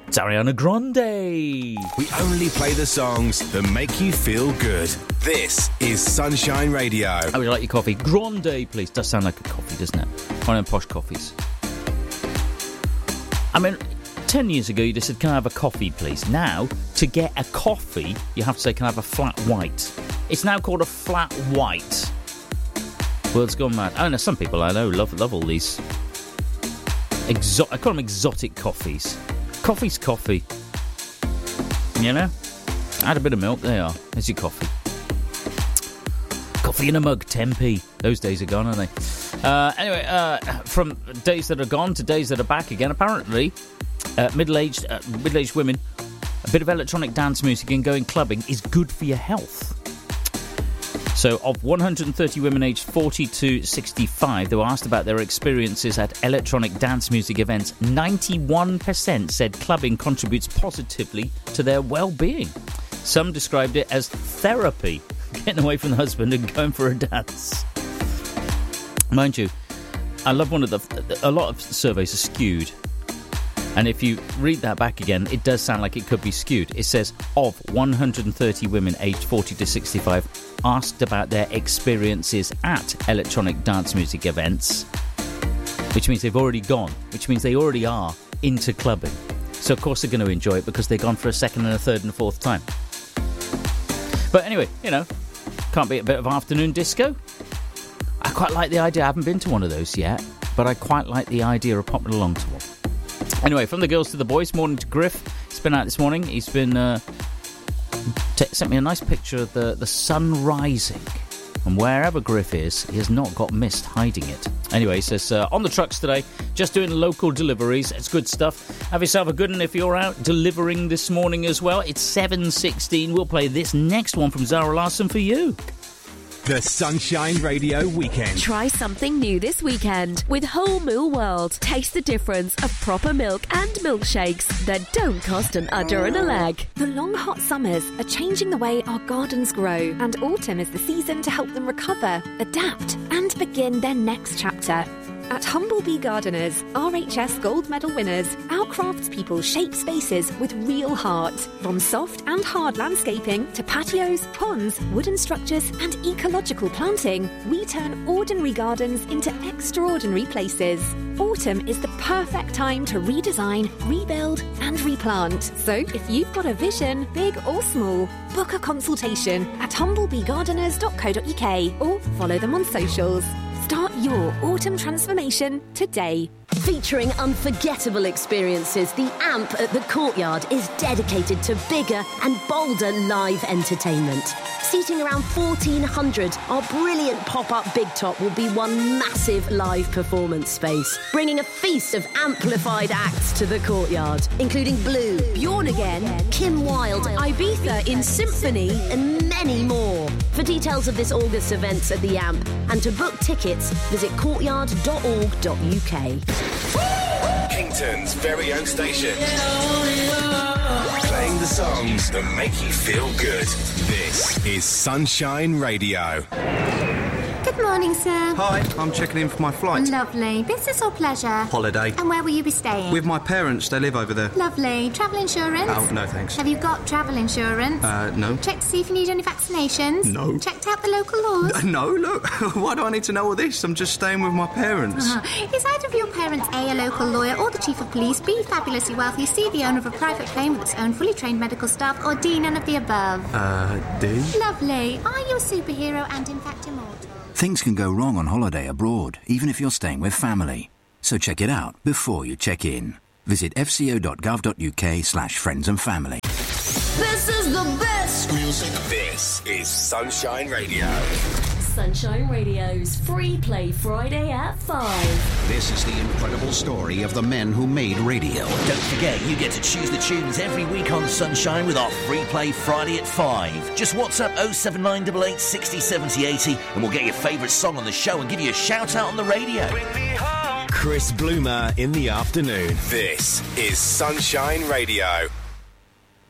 It's Ariana Grande. We only play the songs that make you feel good. This is Sunshine Radio. How would you like your coffee? Grande, please. Does sound like a coffee, doesn't it? One of them posh coffees. I mean, 10 years ago, you just said, can I have a coffee, please? Now, to get a coffee, you have to say, can I have a flat white? It's now called a flat white. World's gone mad. I don't know, some people I know love all these... I call them exotic coffees. Coffee's coffee. You know? Add a bit of milk, there you are. There's your coffee. Coffee in a mug, 10p. Those days are gone, aren't they? Anyway, from days that are gone to days that are back again, apparently, middle-aged women, a bit of electronic dance music and going clubbing is good for your health. So, of 130 women aged 40 to 65, they were asked about their experiences at electronic dance music events. 91% said clubbing contributes positively to their well-being. Some described it as therapy, getting away from the husband and going for a dance. Mind you, I love a lot of surveys are skewed. And if you read that back again, it does sound like it could be skewed. It says, of 130 women aged 40 to 65 asked about their experiences at electronic dance music events, which means they've already gone, which means they already are into clubbing. So, of course, they're going to enjoy it because they've gone for a second and a third and a fourth time. But anyway, you know, can't be a bit of afternoon disco. I quite like the idea. I haven't been to one of those yet, but I quite like the idea of popping along to one. Anyway, from the girls to the boys, morning to Griff. He's been out this morning. He's been sent me a nice picture of the sun rising. And wherever Griff is, he has not got mist hiding it. Anyway, he says, on the trucks today, just doing local deliveries. It's good stuff. Have yourself a good one if you're out delivering this morning as well. It's 7:16. We'll play this next one from Zara Larsson for you. The Sunshine Radio Weekend. Try something new this weekend with Whole Mill World. Taste the difference of proper milk and milkshakes that don't cost an udder and a leg. The long hot summers are changing the way our gardens grow, and autumn is the season to help them recover, adapt and begin their next chapter. At Humblebee Gardeners, RHS Gold Medal winners, our craftspeople shape spaces with real heart. From soft and hard landscaping to patios, ponds, wooden structures and ecological planting, we turn ordinary gardens into extraordinary places. Autumn is the perfect time to redesign, rebuild and replant. So if you've got a vision, big or small, book a consultation at humblebeegardeners.co.uk or follow them on socials. Start your autumn transformation today. Featuring unforgettable experiences, the AMP at the Courtyard is dedicated to bigger and bolder live entertainment. Seating around 1,400, our brilliant pop-up Big Top will be one massive live performance space, bringing a feast of amplified acts to the Courtyard, including Blue, Bjorn Again, Kim Wilde, Ibiza in Symphony, and many more. For details of this August events at the AMP and to book tickets, visit courtyard.org.uk. Kington's very own station. Playing the songs that make you feel good. This is Sunshine Radio. Good morning, sir. Hi, I'm checking in for my flight. Lovely. Business or pleasure? Holiday. And where will you be staying? With my parents, they live over there. Lovely. Travel insurance? Oh, no thanks. Have you got travel insurance? No. Checked to see if you need any vaccinations? No. Checked out the local laws? No, look. Why do I need to know all this? I'm just staying with my parents. Is either of your parents A, a local lawyer, or the chief of police, B, fabulously wealthy, C, the owner of a private plane with its own fully trained medical staff, or D, none of the above? D? Lovely. Are you a superhero and in fact immortal? Things can go wrong on holiday abroad, even if you're staying with family. So check it out before you check in. Visit fco.gov.uk/friends and family. This is the best music. This is Sunshine Radio. Sunshine Radio's Free Play Friday at 5. This is the incredible story of the men who made radio. Don't forget, you get to choose the tunes every week on Sunshine with our Free Play Friday at 5. Just WhatsApp 07988 60 70 80 and we'll get your favourite song on the show and give you a shout out on the radio. Bring me home. Chris Bloomer in the afternoon. This is Sunshine Radio.